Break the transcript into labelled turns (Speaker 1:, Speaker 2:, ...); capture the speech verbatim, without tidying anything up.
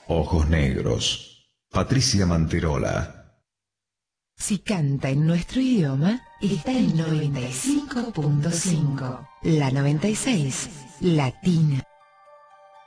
Speaker 1: Ojos Negros, Patricia Manterola.
Speaker 2: Si canta en nuestro idioma, está en noventa y cinco punto cinco. La noventa y seis, Latina.